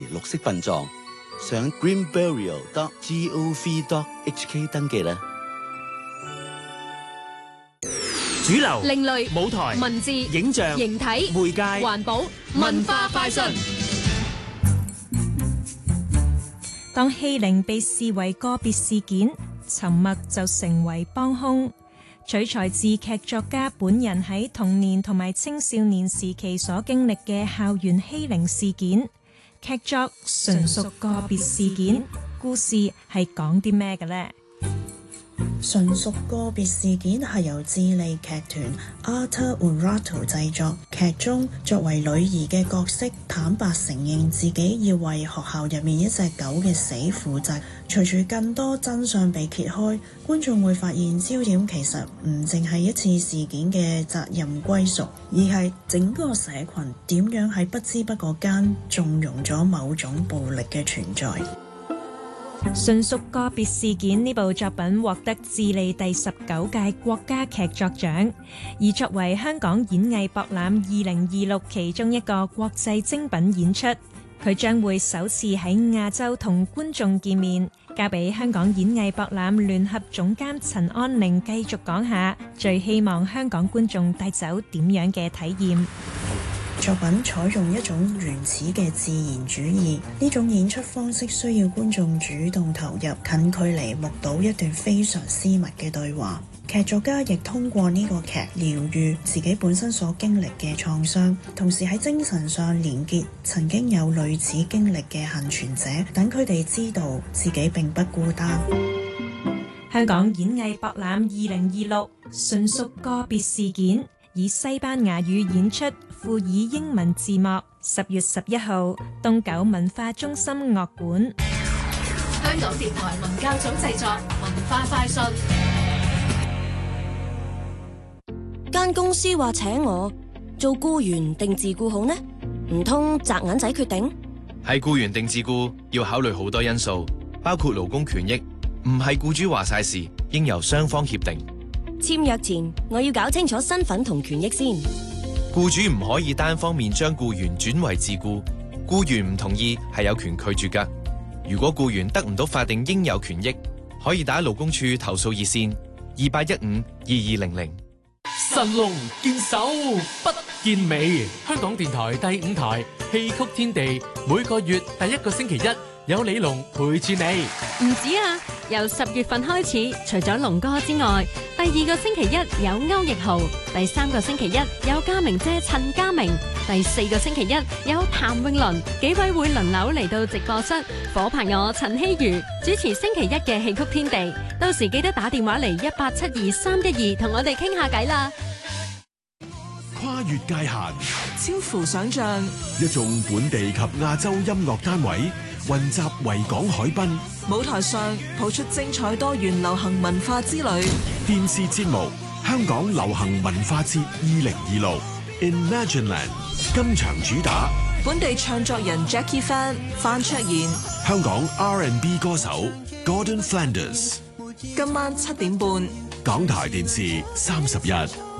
綠色殯葬，上 greenburial.gov.hk 登記啦。 主流、 另類、 舞台、 文字、 影像、 形體、 媒介、 環保、文化快訊。 當欺凌被視為個別事件，沉默就成為幫兇。取材自劇作家本人喺童年同埋青少年時期所經歷嘅校園欺凌事件，劇作純屬個別事件。故事係講啲咩嘅呢？ 純屬個別事件係由智利劇團 Arte Urato 製作。劇中作為女兒嘅角色坦白承認自己要為學校入面一隻狗嘅死負責。隨住更多真相被揭開，觀眾會發現焦點其實唔淨係一次事件嘅責任歸屬，而係整個社群點樣喺不知不覺間縱容咗某種暴力嘅存在。 純屬個別事件呢部作品獲得智利第19屆國家劇作獎，而作為香港演藝博覽2026其中一個國際精品演出，佢將會首次喺亞洲同觀眾見面。交俾香港演藝博覽聯合總監陳安寧繼續講下，最希望香港觀眾帶走點樣嘅體驗。 作品採用一種原始嘅自然主義，呢種演出方式需要觀眾主動投入，近距離目睹一段非常私密嘅對話。劇作家亦通過呢個劇療癒自己本身所經歷嘅創傷，同時喺精神上連結曾經有類似經歷嘅幸存者，等佢哋知道自己並不孤單。 香港演藝博覽2026純屬個別事件，以西班牙語演出，附以英文字幕。10月11號，東九文化中心樂館。 香港電台文教組製作，文化快訊。 間公司話請我做僱員定自僱好呢？唔通擲銀仔決定？ 係僱員定自僱要考慮好多因素，包括勞工權益，唔係僱主話晒事，應由雙方協定。 簽約前我要搞清楚身份同權益先。 僱主唔可以單方面將僱員轉為自僱，僱員唔同意係有權拒絕㗎。如果僱員得唔到法定應有權益，可以打勞工處投訴熱線28152200。 神龍見首不見尾，香港電台第5台戲曲天地，每個月第1個星期一有李龍陪住你。 唔止啊，由10月份開始，除咗龍哥之外，第2個星期一有歐奕豪，第3個星期一有家明姐陳家明，第4個星期一有譚詠麟，幾位會輪流嚟到直播室，夥拍我陳希如主持星期一嘅戲曲天地。到時記得打電話嚟1872312同我哋傾下偈啦。 跨越界限， 超乎想象， 一眾本地及亞洲音樂單位雲集維港海濱， 舞台上譜出精彩多元流行文化之旅。 電視節目《香港流行文化節2026 Imagineland》今場主打本地唱作人 Jackie Fan 范卓賢， 香港 R&B 歌手 Gordon Flanders。 今晚7點半， 港台電視31。